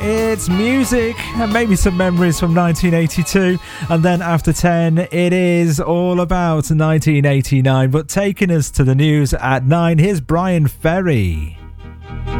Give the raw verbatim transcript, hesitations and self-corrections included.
it's music and maybe some memories from nineteen eighty-two. And then after ten, it is all about nineteen eighty-nine. But taking us to the news at nine, here's Brian Ferry.